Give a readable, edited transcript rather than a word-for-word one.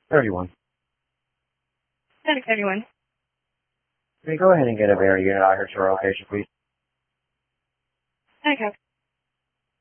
31. Static 31. Can you go ahead and get a Bear unit out here to our location, please? Okay.